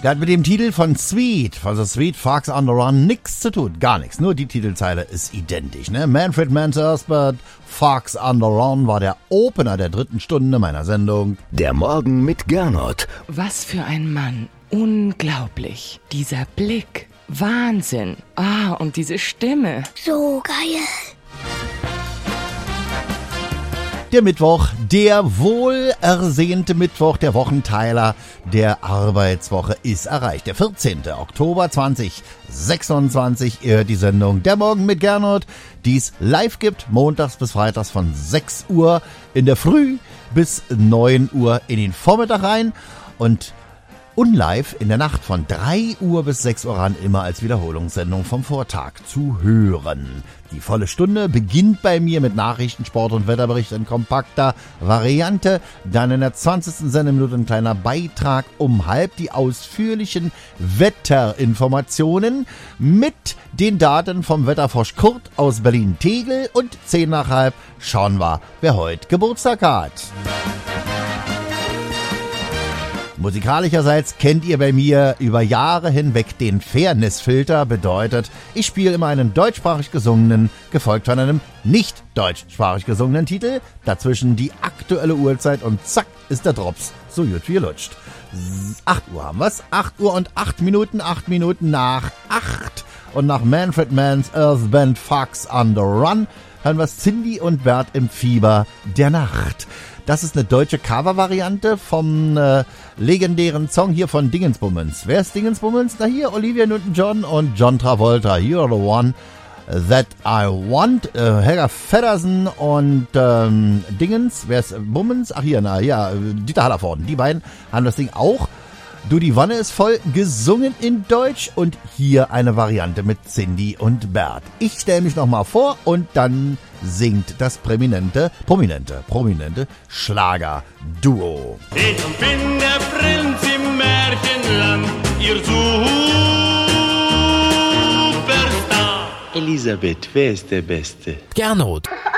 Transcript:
Der hat mit dem Titel von Sweet, The Sweet Fox on the Run, nichts zu tun. Gar nichts. Nur die Titelzeile ist identisch. Ne? Manfred Mann's Earthbird, Fox on the Run war der Opener der 3. Stunde meiner Sendung. Der Morgen mit Gernot. Was für ein Mann. Unglaublich. Dieser Blick. Wahnsinn. Und diese Stimme. So geil. Der Mittwoch, der wohl ersehnte Mittwoch, der Wochenteiler der Arbeitswoche ist erreicht. Der 14. Oktober 2026, die Sendung Der Morgen mit Gernot, die es live gibt, montags bis freitags von 6 Uhr in der Früh bis 9 Uhr in den Vormittag rein und unlive in der Nacht von 3 Uhr bis 6 Uhr ran, immer als Wiederholungssendung vom Vortag zu hören. Die volle Stunde beginnt bei mir mit Nachrichten, Sport und Wetterbericht in kompakter Variante. Dann in der 20. Sendeminute ein kleiner Beitrag um halb, die ausführlichen Wetterinformationen mit den Daten vom Wetterfrosch Kurt aus Berlin-Tegel und 10 nach halb schauen wir, wer heute Geburtstag hat. Musikalischerseits kennt ihr bei mir über Jahre hinweg den Fairness-Filter, bedeutet, ich spiele immer einen deutschsprachig gesungenen, gefolgt von einem nicht deutschsprachig gesungenen Titel, dazwischen die aktuelle Uhrzeit und zack ist der Drops so gut wie lutscht. 8 Uhr haben wir's, 8 Uhr und 8 Minuten, 8 Minuten nach 8 und nach Manfred Mann's Earthband Fox on the Run hören wir Cindy und Bert im Fieber der Nacht. Das ist eine deutsche Cover-Variante vom legendären Song hier von Dingensbummens. Wer ist Dingensbummens? Na hier, Olivia Newton-John und John Travolta. You're the one that I want. Helga Feddersen und Dingens. Wer ist Bummens? Ach hier, Dieter Hallervorden. Die beiden haben das Ding auch. Du, die Wanne ist voll, gesungen in Deutsch und hier eine Variante mit Cindy und Bert. Ich stelle mich nochmal vor und dann singt das prominente Schlager-Duo. Ich bin der Prinz im Märchenland, ihr Superstar. Elisabeth, wer ist der Beste? Gernot.